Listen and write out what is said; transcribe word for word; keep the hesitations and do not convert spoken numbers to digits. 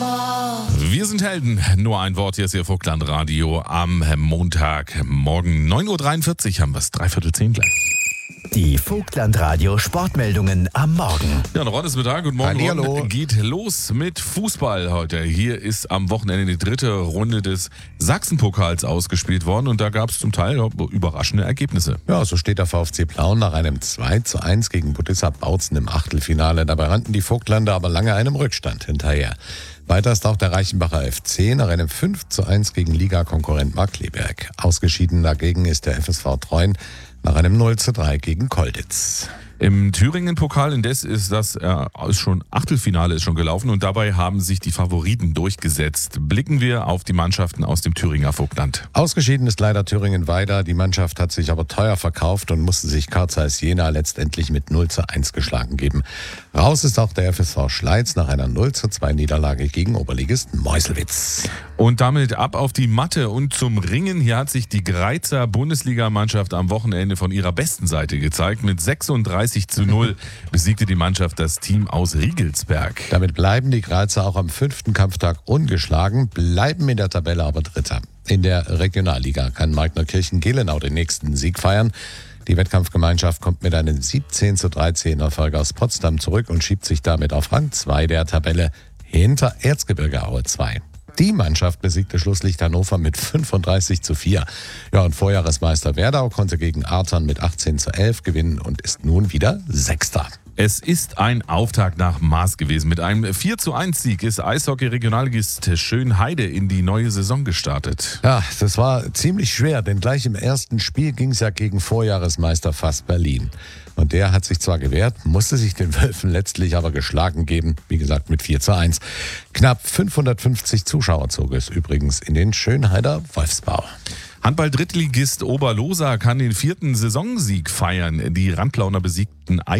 Wir sind Helden. Nur ein Wort, hier ist Ihr Vogtland-Radio am Montagmorgen. neun Uhr dreiundvierzig haben wir es, dreiviertel zehn gleich. Die Vogtland-Radio Sportmeldungen am Morgen. Ja, noch ist Mittag. Guten Morgen. Hallihallo. Ron. Geht los mit Fußball heute. Hier ist am Wochenende die dritte Runde des Sachsenpokals ausgespielt worden und da gab es zum Teil überraschende Ergebnisse. Ja, so steht der VfC Plauen nach einem zwei zu eins gegen Budissa Bautzen im Achtelfinale. Dabei rannten die Vogtländer aber lange einem Rückstand hinterher. Weiter ist auch der Reichenbacher F C nach einem fünf zu eins gegen Ligakonkurrent Markkleeberg. Ausgeschieden dagegen ist der F S V Treuen nach einem null zu drei gegen Kolditz. Im Thüringen-Pokal indes ist das äh, ist schon Achtelfinale ist schon gelaufen und dabei haben sich die Favoriten durchgesetzt. Blicken wir auf die Mannschaften aus dem Thüringer Vogtland. Ausgeschieden ist leider Thüringen-Weida. Die Mannschaft hat sich aber teuer verkauft und musste sich Carl Zeiss Jena letztendlich mit null zu eins geschlagen geben. Raus ist auch der F S V Schleiz nach einer null zu zwei Niederlage gegen Oberligist Meuselwitz. Und damit ab auf die Matte und zum Ringen. Hier hat sich die Greizer Bundesligamannschaft am Wochenende von ihrer besten Seite gezeigt. Mit sechsunddreißig zu null besiegte die Mannschaft das Team aus Riegelsberg. Damit bleiben die Greizer auch am fünften Kampftag ungeschlagen, bleiben in der Tabelle aber Dritter. In der Regionalliga kann Meitnerkirchen-Gelenau den nächsten Sieg feiern. Die Wettkampfgemeinschaft kommt mit einem siebzehn zu dreizehn Erfolg aus Potsdam zurück und schiebt sich damit auf Rang zwei der Tabelle hinter Erzgebirge Aue zwei. Die Mannschaft besiegte Schlusslicht Hannover mit fünfunddreißig zu vier. Ja, und Vorjahresmeister Werdau konnte gegen Artern mit achtzehn zu elf gewinnen und ist nun wieder Sechster. Es ist ein Auftakt nach Maß gewesen. Mit einem vier zu eins Sieg ist Eishockey-Regionalligist Schönheide in die neue Saison gestartet. Ja, das war ziemlich schwer, denn gleich im ersten Spiel ging es ja gegen Vorjahresmeister F A S Berlin. Und der hat sich zwar gewehrt, musste sich den Wölfen letztlich aber geschlagen geben, wie gesagt mit vier zu eins. Knapp fünfhundertfünfzig Zuschauer zog es übrigens in den Schönheider Wolfsbau. Handball-Drittligist Oberlosa kann den vierten Saisonsieg feiern. Die Randplauner besiegten